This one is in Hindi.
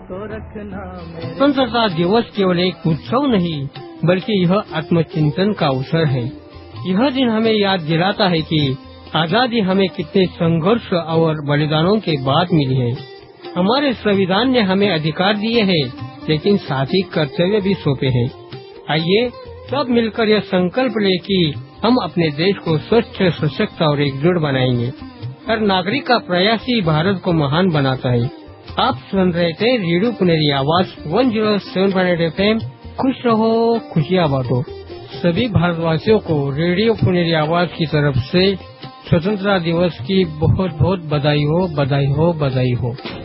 स्वतंत्रता दिवस केवल एक उत्सव नहीं बल्कि यह आत्मचिंतन का अवसर है। यह दिन हमें याद दिलाता है कि आजादी हमें कितने संघर्ष और बलिदानों के बाद मिली है। हमारे संविधान ने हमें अधिकार दिए हैं, लेकिन साथ ही कर्तव्य भी सौंपे हैं। आइए सब मिलकर यह संकल्प ले कि हम अपने देश को स्वच्छ, सशक्त और एकजुट बनाएंगे। हर नागरिक का प्रयास ही भारत को महान बनाता है। आप सुन रहे थे रेडियो पुनेरी आवाज 107.8 FM। खुश रहो, खुशियाँ बांटो। सभी भारतवासियों को रेडियो पुनेरी आवाज की तरफ से स्वतंत्रता दिवस की बहुत बहुत बधाई हो, बधाई हो, बधाई हो।